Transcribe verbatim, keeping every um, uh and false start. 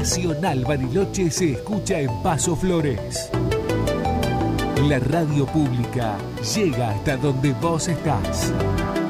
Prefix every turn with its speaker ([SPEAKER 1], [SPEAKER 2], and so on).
[SPEAKER 1] Nacional Bariloche se escucha en Paso Flores. La radio pública llega hasta donde vos estás.